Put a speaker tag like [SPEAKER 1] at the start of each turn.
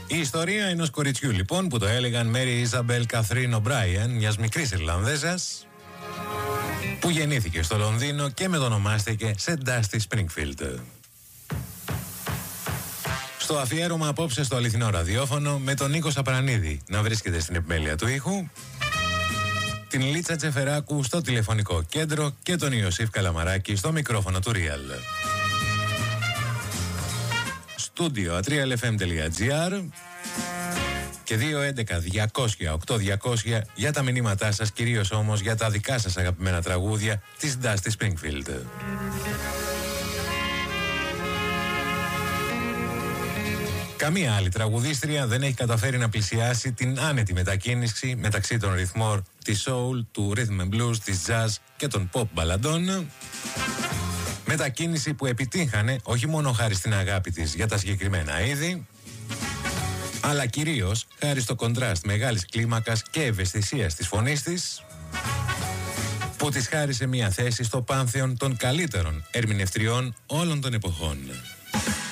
[SPEAKER 1] Η ιστορία ενός κοριτσιού λοιπόν που το έλεγαν Μέρι Ιζαμπέλ Καθρίν Ομπράιεν, μιας μικρής Ιρλανδέζας που γεννήθηκε στο Λονδίνο και μετονομάστηκε σε Ντάστι Σπρινγκφίλντ. Στο αφιέρωμα απόψε στο αληθινό ραδιόφωνο με τον Νίκο Σαπρανίδη να βρίσκεται στην επιμέλεια του ήχου, την Λίτσα Τσεφεράκου στο τηλεφωνικό κέντρο και τον Ιωσήφ Καλαμαράκη στο μικρόφωνο του Real. Στούντιο atrialfm.gr και 211-200-8200 για τα μηνύματά σας, κυρίως όμως για τα δικά σας αγαπημένα τραγούδια της Dusty Springfield. Καμία άλλη τραγουδίστρια δεν έχει καταφέρει να πλησιάσει την άνετη μετακίνηση μεταξύ των ρυθμών της soul, του rhythm and blues, της jazz και των pop μπαλαντών. Μετακίνηση που επιτύχανε όχι μόνο χάρη στην αγάπη της για τα συγκεκριμένα είδη, αλλά κυρίως χάρη στο κοντράστ μεγάλης κλίμακας και ευαισθησίας της φωνής της, που της χάρισε μια θέση στο πάνθεον των καλύτερων ερμηνευτριών όλων των εποχών.